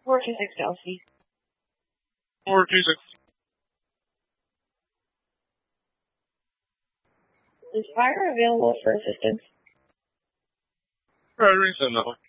426 Chelsea. 426. Is fire available for assistance? Ring 7 that way.